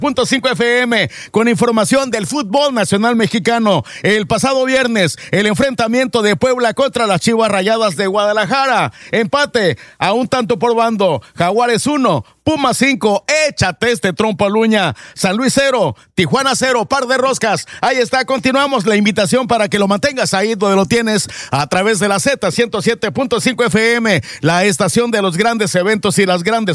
107.5 FM con información del fútbol nacional mexicano. El pasado viernes, el enfrentamiento de Puebla contra las Chivas Rayadas de Guadalajara. Empate a un tanto por bando. Jaguares 1, Pumas 5, échate este trompo a Luña. San Luis 0, Tijuana 0, par de roscas. Ahí está, continuamos la invitación para que lo mantengas ahí donde lo tienes a través de la Z 107.5 FM, la estación de los grandes eventos y las grandes